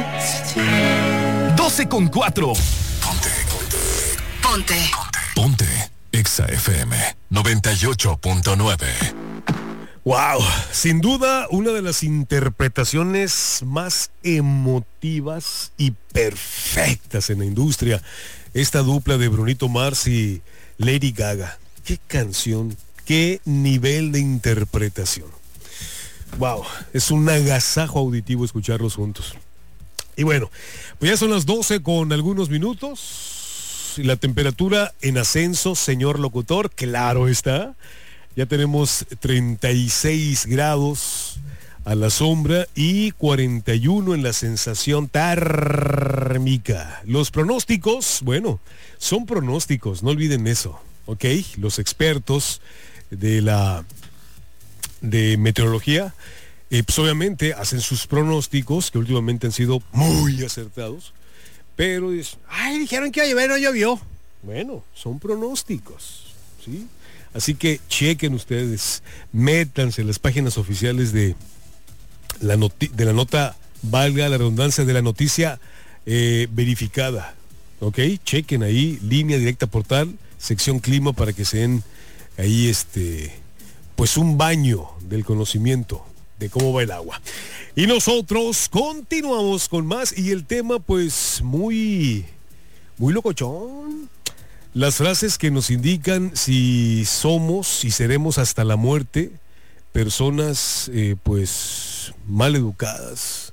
12:04. Ponte. Exa FM 98.9. Wow, sin duda una de las interpretaciones más emotivas y perfectas en la industria. Esta dupla de Brunito Mars y Lady Gaga. Qué canción, qué nivel de interpretación. Wow, es un agasajo auditivo escucharlos juntos. Y bueno, pues ya son las 12 con algunos minutos. Y la temperatura en ascenso, señor locutor, claro está. Ya tenemos 36 grados a la sombra y 41 en la sensación térmica. Los pronósticos, bueno, son pronósticos, no olviden eso, ¿ok? Los expertos de meteorología, pues obviamente hacen sus pronósticos, que últimamente han sido muy acertados, pero dijeron que iba a llover, no llovió. Bueno, son pronósticos, ¿sí? Así que chequen ustedes, métanse en las páginas oficiales de la nota, valga la redundancia, de la noticia verificada, ¿ok? Chequen ahí, línea directa portal, sección clima, para que se den ahí pues un baño del conocimiento de cómo va el agua. Y nosotros continuamos con más, y el tema pues muy locochón. Las frases que nos indican si somos y seremos hasta la muerte personas pues mal educadas,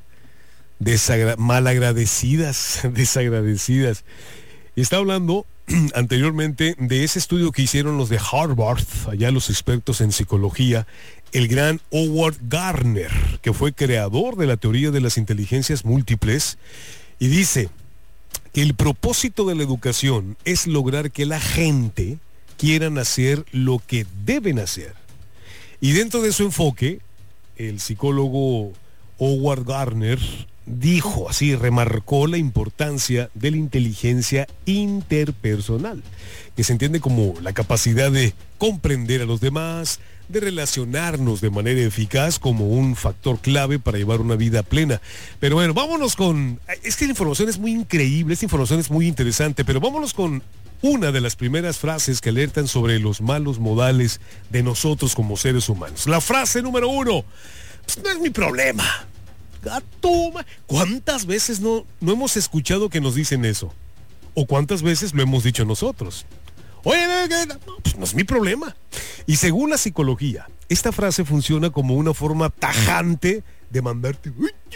malagradecidas, desagradecidas. Está hablando anteriormente de ese estudio que hicieron los de Harvard, allá los expertos en psicología, el gran Howard Gardner, que fue creador de la teoría de las inteligencias múltiples, y dice que el propósito de la educación es lograr que la gente quieran hacer lo que deben hacer. Y dentro de su enfoque, el psicólogo Howard Gardner dijo, así remarcó la importancia de la inteligencia interpersonal, que se entiende como la capacidad de comprender a los demás, de relacionarnos de manera eficaz como un factor clave para llevar una vida plena. Pero bueno, vámonos es que la información es muy increíble, esta información es muy interesante, pero vámonos con una de las primeras frases que alertan sobre los malos modales de nosotros como seres humanos. La frase número 1, pues no es mi problema. Gato, ¿cuántas veces no hemos escuchado que nos dicen eso? ¿O cuántas veces lo hemos dicho nosotros? Oye, pues no es mi problema. Y según la psicología, esta frase funciona como una forma tajante de mandarte,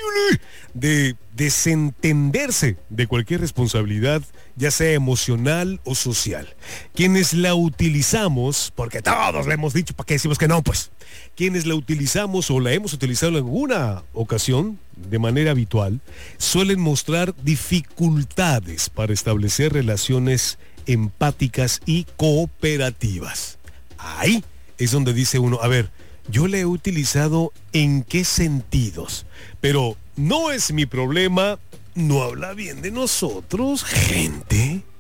de desentenderse de cualquier responsabilidad, ya sea emocional o social. Quienes la utilizamos, porque todos le hemos dicho, ¿para qué decimos que no? Pues quienes la utilizamos o la hemos utilizado en alguna ocasión de manera habitual, suelen mostrar dificultades para establecer relaciones empáticas y cooperativas. Ahí es donde dice uno, a ver, yo la he utilizado ¿en qué sentidos? Pero no es mi problema, no habla bien de nosotros, gente.